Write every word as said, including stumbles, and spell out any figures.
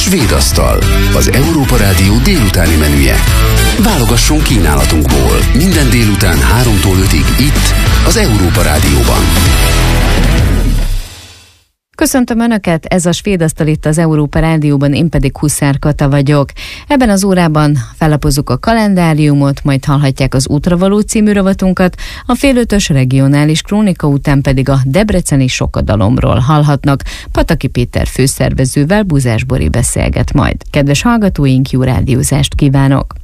Svédasztal, az Európa Rádió délutáni menüje. Válogasson kínálatunkból minden délután háromtól ötig itt, az Európa Rádióban. Köszöntöm Önöket, ez a Svédasztal itt az Európa Rádióban, én pedig Huszár Kata vagyok. Ebben az órában fellapozzuk a kalendáriumot, majd hallhatják az Útravaló című rovatunkat, a félötös regionális krónika után pedig a debreceni sokadalomról hallhatnak. Pataki Péter főszervezővel Buzás Bori beszélget majd. Kedves hallgatóink, jó rádiózást kívánok!